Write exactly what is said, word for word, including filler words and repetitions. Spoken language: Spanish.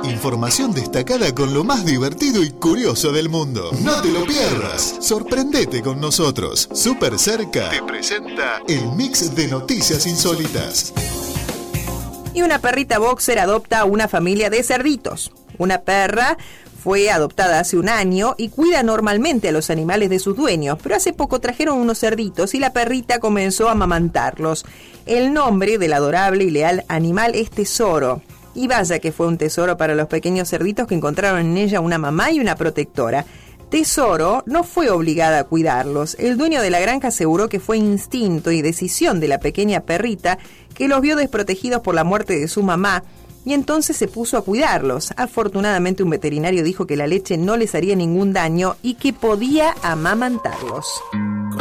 Información destacada con lo más divertido y curioso del mundo. No te lo pierdas. Sorprendete con nosotros. Super Cerca te presenta el mix de noticias insólitas. Y una perrita boxer adopta a una familia de cerditos. Una perra fue adoptada hace un año y cuida normalmente a los animales de sus dueños, pero hace poco trajeron unos cerditos y la perrita comenzó a amamantarlos. El nombre del adorable y leal animal es Tesoro. Y vaya que fue un tesoro para los pequeños cerditos que encontraron en ella una mamá y una protectora. Tesoro no fue obligada a cuidarlos. El dueño de la granja aseguró que fue instinto y decisión de la pequeña perrita que los vio desprotegidos por la muerte de su mamá y entonces se puso a cuidarlos. Afortunadamente un veterinario dijo que la leche no les haría ningún daño y que podía amamantarlos.